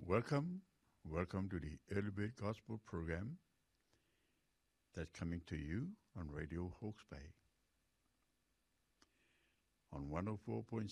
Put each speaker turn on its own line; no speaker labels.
Welcome, welcome to the Early Bird Gospel program that's coming to you on Radio Hawke's Bay on 104.7